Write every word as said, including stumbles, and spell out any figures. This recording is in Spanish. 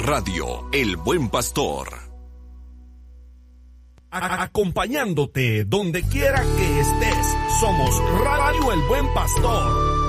Radio El Buen Pastor. A- acompañándote donde quiera que estés. Somos Radio El Buen Pastor.